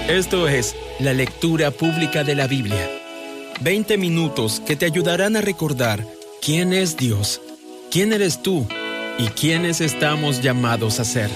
Esto es la lectura pública de la Biblia. 20 minutos que te ayudarán a recordar quién es Dios, quién eres tú y quiénes estamos llamados a ser.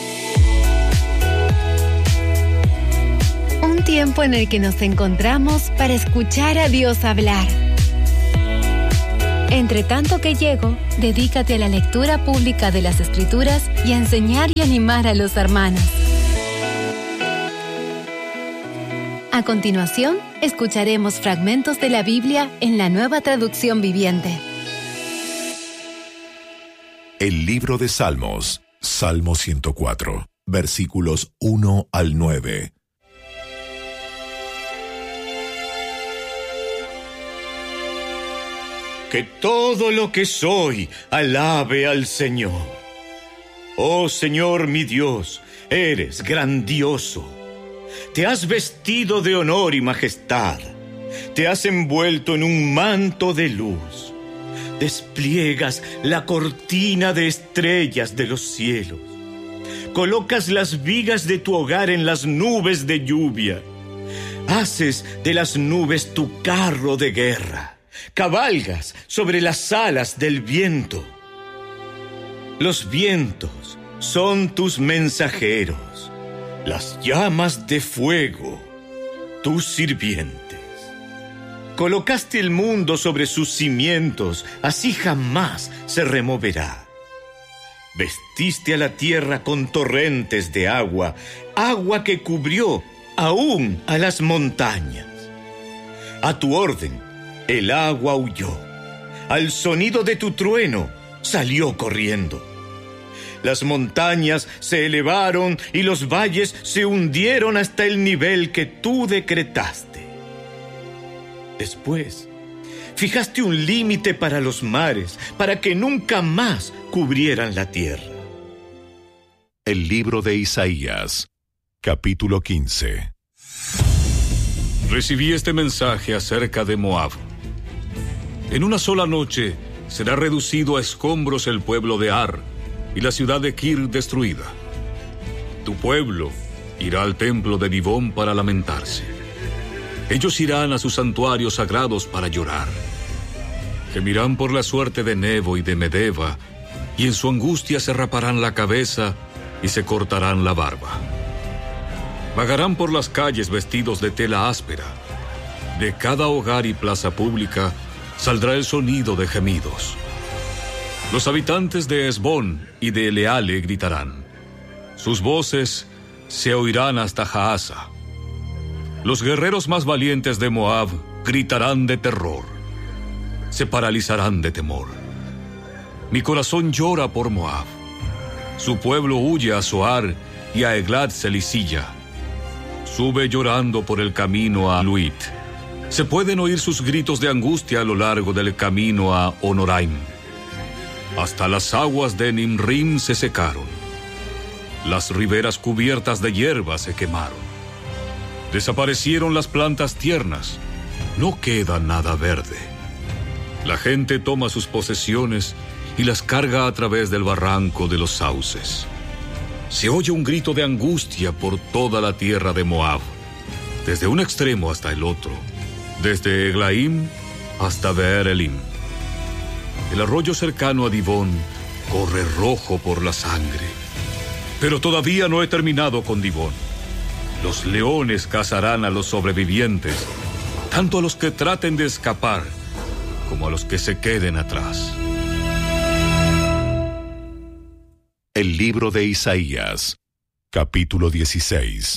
Un tiempo en el que nos encontramos para escuchar a Dios hablar. Entre tanto que llego, dedícate a la lectura pública de las Escrituras y a enseñar y animar a los hermanos. A continuación, escucharemos fragmentos de la Biblia en la Nueva Traducción Viviente. El libro de Salmos, Salmo 104, versículos 1 al 9. Que todo lo que soy alabe al Señor. Oh Señor mi Dios, eres grandioso. Te has vestido de honor y majestad. Te has envuelto en un manto de luz. Despliegas la cortina de estrellas de los cielos. Colocas las vigas de tu hogar en las nubes de lluvia. Haces de las nubes tu carro de guerra. Cabalgas sobre las alas del viento. Los vientos son tus mensajeros. Las llamas de fuego, tus sirvientes. Colocaste el mundo sobre sus cimientos, así jamás se removerá. Vestiste a la tierra con torrentes de agua, agua que cubrió aún a las montañas. A tu orden, el agua huyó. Al sonido de tu trueno, salió corriendo. Las montañas se elevaron y los valles se hundieron hasta el nivel que tú decretaste. Después, fijaste un límite para los mares, para que nunca más cubrieran la tierra. El libro de Isaías, capítulo 15. Recibí este mensaje acerca de Moab. En una sola noche será reducido a escombros el pueblo de Ar, y la ciudad de Kir destruida. Tu pueblo irá al templo de Dibón para lamentarse. Ellos irán a sus santuarios sagrados para llorar. Gemirán por la suerte de Nebo y de Medeba, y en su angustia se raparán la cabeza y se cortarán la barba. Vagarán por las calles vestidos de tela áspera. De cada hogar y plaza pública saldrá el sonido de gemidos. Los habitantes de Hesbón y de Eleale gritarán. Sus voces se oirán hasta Jaasa. Los guerreros más valientes de Moab gritarán de terror. Se paralizarán de temor. Mi corazón llora por Moab. Su pueblo huye a Zoar y a Eglat Selisilla. Sube llorando por el camino a Luit. Se pueden oír sus gritos de angustia a lo largo del camino a Honoraim. Hasta las aguas de Nimrim se secaron. Las riberas cubiertas de hierba se quemaron. Desaparecieron las plantas tiernas. No queda nada verde. La gente toma sus posesiones y las carga a través del barranco de los sauces. Se oye un grito de angustia por toda la tierra de Moab, desde un extremo hasta el otro, desde Eglaim hasta Beer Elim. El arroyo cercano a Dibón corre rojo por la sangre. Pero todavía no he terminado con Dibón. Los leones cazarán a los sobrevivientes, tanto a los que traten de escapar como a los que se queden atrás. El libro de Isaías, capítulo 16.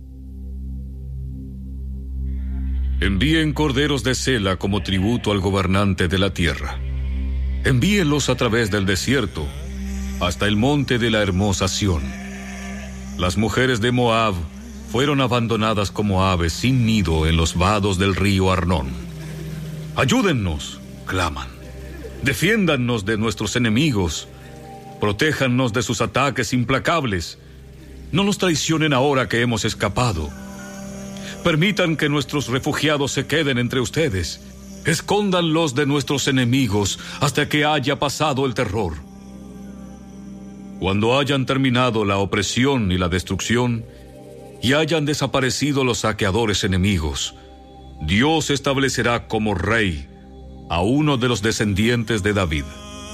Envíen corderos de Sela como tributo al gobernante de la tierra. Envíenlos a través del desierto, hasta el monte de la hermosa Sión. Las mujeres de Moab fueron abandonadas como aves sin nido en los vados del río Arnón. Ayúdennos, claman. Defiéndannos de nuestros enemigos. Protéjannos de sus ataques implacables. No nos traicionen ahora que hemos escapado. Permitan que nuestros refugiados se queden entre ustedes. Escóndanlos de nuestros enemigos hasta que haya pasado el terror. Cuando hayan terminado la opresión y la destrucción, y hayan desaparecido los saqueadores enemigos, Dios establecerá como rey a uno de los descendientes de David.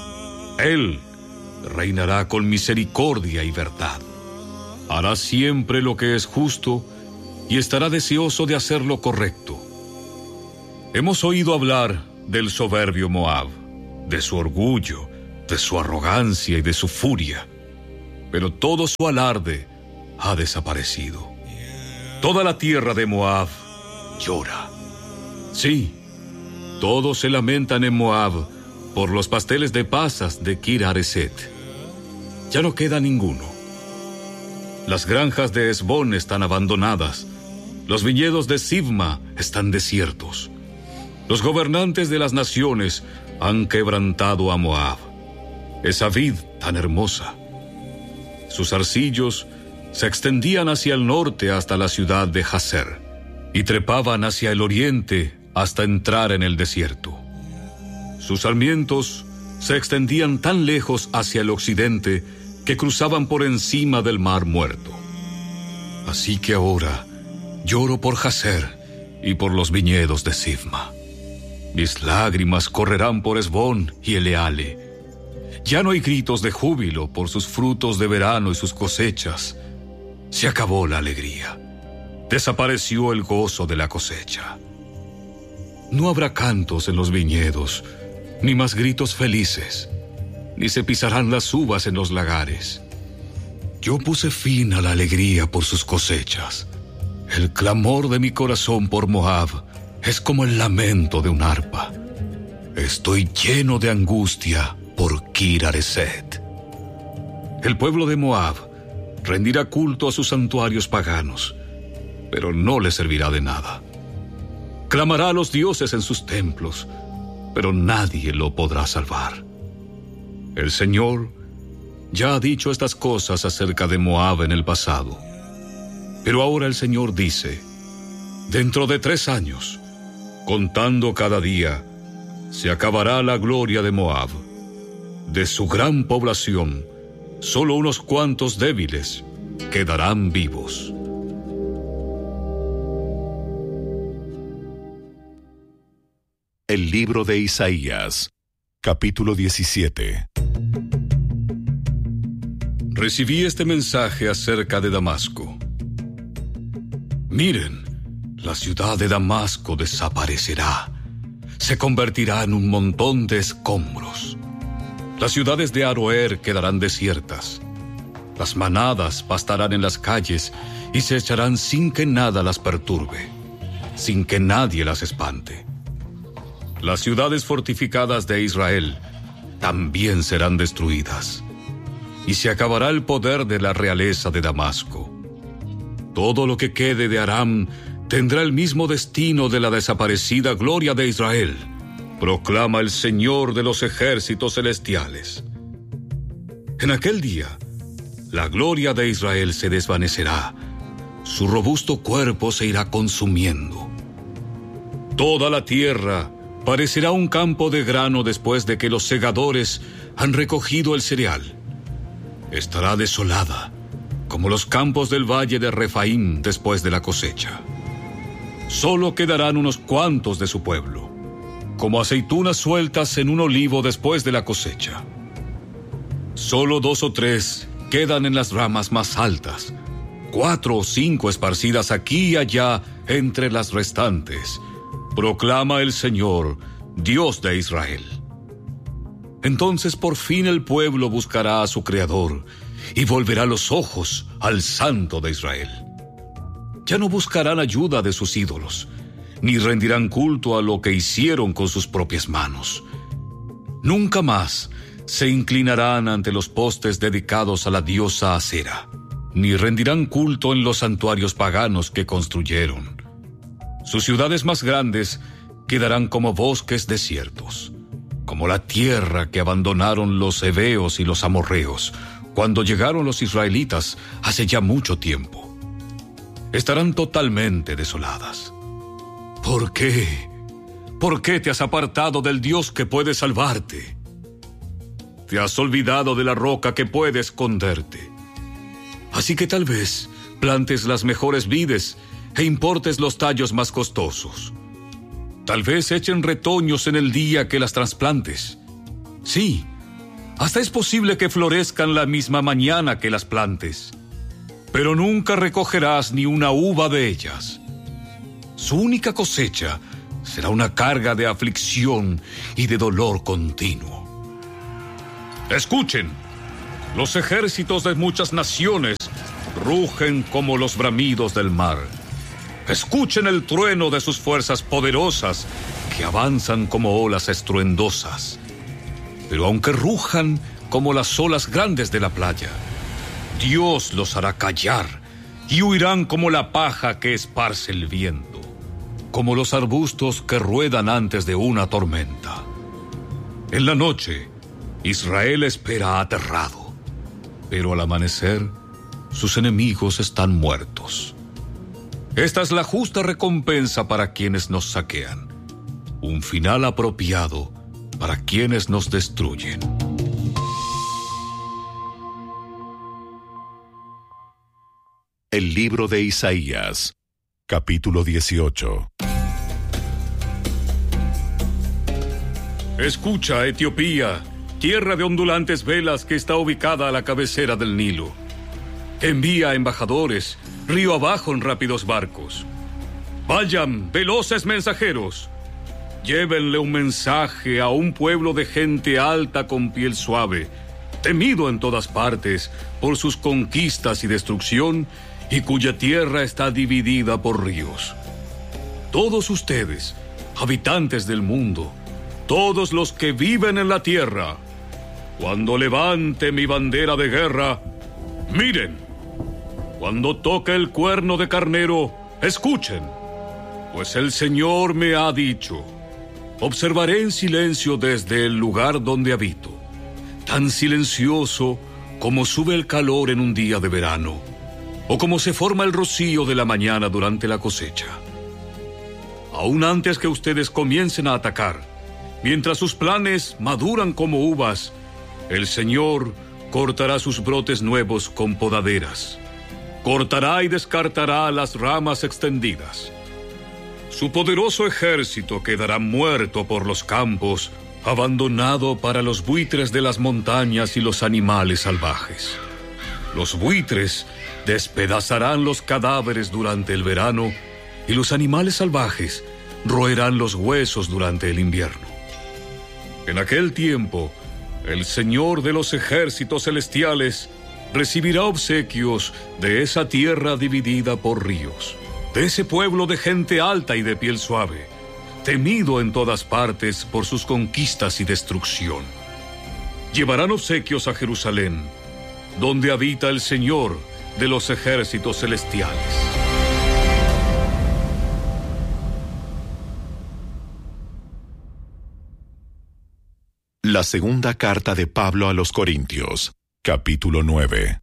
Él reinará con misericordia y verdad. Hará siempre lo que es justo y estará deseoso de hacer lo correcto. Hemos oído hablar del soberbio Moab, de su orgullo, de su arrogancia y de su furia, pero todo su alarde ha desaparecido. Toda la tierra de Moab llora. Sí, todos se lamentan en Moab por los pasteles de pasas de Kir-Hareset. Ya no queda ninguno. Las granjas de Hesbón están abandonadas. Los viñedos de Sibma están desiertos. Los gobernantes de las naciones han quebrantado a Moab, esa vid tan hermosa. Sus arcillos se extendían hacia el norte hasta la ciudad de Jazer y trepaban hacia el oriente hasta entrar en el desierto. Sus sarmientos se extendían tan lejos hacia el occidente que cruzaban por encima del mar muerto. Así que ahora lloro por Jazer y por los viñedos de Sibma. Mis lágrimas correrán por Hesbón y Eleale. Ya no hay gritos de júbilo por sus frutos de verano y sus cosechas. Se acabó la alegría. Desapareció el gozo de la cosecha. No habrá cantos en los viñedos, ni más gritos felices, ni se pisarán las uvas en los lagares. Yo puse fin a la alegría por sus cosechas. El clamor de mi corazón por Moab es como el lamento de un arpa. Estoy lleno de angustia por Kir-Hareset. El pueblo de Moab rendirá culto a sus santuarios paganos, pero no le servirá de nada. Clamará a los dioses en sus templos, pero nadie lo podrá salvar. El Señor ya ha dicho estas cosas acerca de Moab en el pasado, pero ahora el Señor dice: dentro de 3 años, contando cada día, se acabará la gloria de Moab. De su gran población, solo unos cuantos débiles quedarán vivos. El libro de Isaías, capítulo 17. Recibí este mensaje acerca de Damasco. Miren, la ciudad de Damasco desaparecerá. Se convertirá en un montón de escombros. Las ciudades de Aroer quedarán desiertas. Las manadas pastarán en las calles y se echarán sin que nada las perturbe, sin que nadie las espante. Las ciudades fortificadas de Israel también serán destruidas, y se acabará el poder de la realeza de Damasco. Todo lo que quede de Aram tendrá el mismo destino de la desaparecida gloria de Israel, proclama el Señor de los ejércitos celestiales. En aquel día, la gloria de Israel se desvanecerá, su robusto cuerpo se irá consumiendo. Toda la tierra parecerá un campo de grano después de que los segadores han recogido el cereal. Estará desolada, como los campos del valle de Refaim después de la cosecha. Solo quedarán unos cuantos de su pueblo, como aceitunas sueltas en un olivo después de la cosecha. Solo 2 o 3 quedan en las ramas más altas, 4 o 5 esparcidas aquí y allá entre las restantes, proclama el Señor, Dios de Israel. Entonces por fin el pueblo buscará a su Creador y volverá los ojos al Santo de Israel. Ya no buscarán ayuda de sus ídolos, ni rendirán culto a lo que hicieron con sus propias manos. Nunca más se inclinarán ante los postes dedicados a la diosa Asera, ni rendirán culto en los santuarios paganos que construyeron. Sus ciudades más grandes quedarán como bosques desiertos, como la tierra que abandonaron los heveos y los amorreos cuando llegaron los israelitas hace ya mucho tiempo. Estarán totalmente desoladas. ¿Por qué? ¿Por qué te has apartado del Dios que puede salvarte? Te has olvidado de la roca que puede esconderte. Así que tal vez plantes las mejores vides e importes los tallos más costosos. Tal vez echen retoños en el día que las trasplantes. Sí, hasta es posible que florezcan la misma mañana que las plantes, pero nunca recogerás ni una uva de ellas. Su única cosecha será una carga de aflicción y de dolor continuo. Escuchen, los ejércitos de muchas naciones rugen como los bramidos del mar. Escuchen el trueno de sus fuerzas poderosas que avanzan como olas estruendosas. Pero aunque rujan como las olas grandes de la playa, Dios los hará callar y huirán como la paja que esparce el viento, como los arbustos que ruedan antes de una tormenta. En la noche, Israel espera aterrado, pero al amanecer, sus enemigos están muertos. Esta es la justa recompensa para quienes nos saquean, un final apropiado para quienes nos destruyen. El libro de Isaías, capítulo 18. Escucha, Etiopía, tierra de ondulantes velas que está ubicada a la cabecera del Nilo. Envía embajadores, río abajo en rápidos barcos. Vayan, veloces mensajeros. Llévenle un mensaje a un pueblo de gente alta con piel suave, temido en todas partes por sus conquistas y destrucción, y cuya tierra está dividida por ríos. Todos ustedes, habitantes del mundo, todos los que viven en la tierra, cuando levante mi bandera de guerra, miren. Cuando toque el cuerno de carnero, escuchen, pues el Señor me ha dicho: observaré en silencio desde el lugar donde habito, tan silencioso como sube el calor en un día de verano, o como se forma el rocío de la mañana durante la cosecha. Aún antes que ustedes comiencen a atacar, mientras sus planes maduran como uvas, el Señor cortará sus brotes nuevos con podaderas. Cortará y descartará las ramas extendidas. Su poderoso ejército quedará muerto por los campos, abandonado para los buitres de las montañas y los animales salvajes. Los buitres despedazarán los cadáveres durante el verano y los animales salvajes roerán los huesos durante el invierno. En aquel tiempo, el Señor de los ejércitos celestiales recibirá obsequios de esa tierra dividida por ríos, de ese pueblo de gente alta y de piel suave, temido en todas partes por sus conquistas y destrucción. Llevarán obsequios a Jerusalén, donde habita el Señor de los ejércitos celestiales. La segunda carta de Pablo a los Corintios, capítulo 9.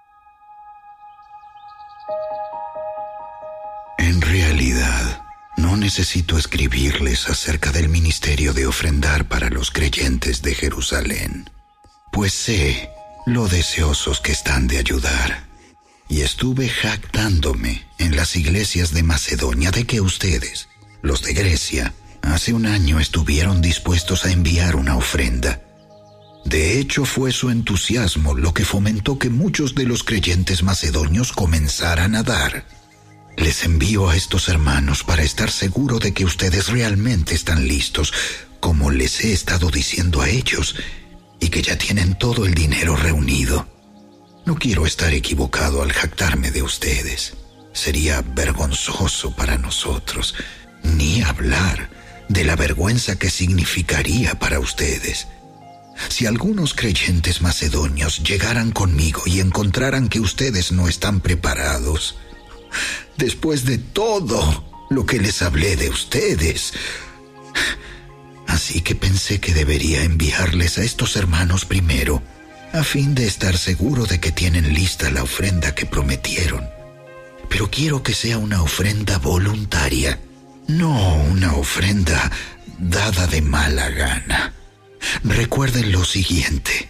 En realidad, no necesito escribirles acerca del ministerio de ofrendar para los creyentes de Jerusalén, pues sé lo deseosos que están de ayudar, y estuve jactándome en las iglesias de Macedonia de que ustedes, los de Grecia, hace un año estuvieron dispuestos a enviar una ofrenda. De hecho, fue su entusiasmo lo que fomentó que muchos de los creyentes macedonios comenzaran a dar. Les envío a estos hermanos para estar seguro de que ustedes realmente están listos, como les he estado diciendo a ellos, y que ya tienen todo el dinero reunido. No quiero estar equivocado al jactarme de ustedes. Sería vergonzoso para nosotros, ni hablar de la vergüenza que significaría para ustedes. Si algunos creyentes macedonios llegaran conmigo y encontraran que ustedes no están preparados, después de todo lo que les hablé de ustedes. Así que pensé que debería enviarles a estos hermanos primero, a fin de estar seguro de que tienen lista la ofrenda que prometieron. Pero quiero que sea una ofrenda voluntaria, no una ofrenda dada de mala gana. Recuerden lo siguiente: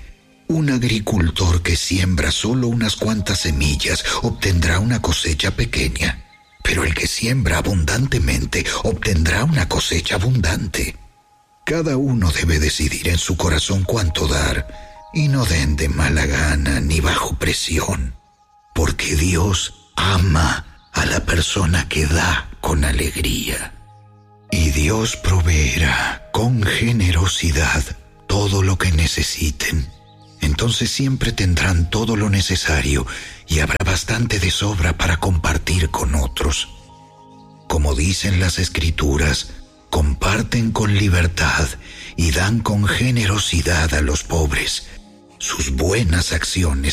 Un agricultor que siembra solo unas cuantas semillas obtendrá una cosecha pequeña, pero el que siembra abundantemente obtendrá una cosecha abundante. Cada uno debe decidir en su corazón cuánto dar, y no den de mala gana ni bajo presión, porque Dios ama a la persona que da con alegría. Y Dios proveerá con generosidad todo lo que necesiten. Entonces siempre tendrán todo lo necesario y habrá bastante de sobra para compartir con otros. Como dicen las Escrituras, comparten con libertad y dan con generosidad a los pobres. Sus buenas acciones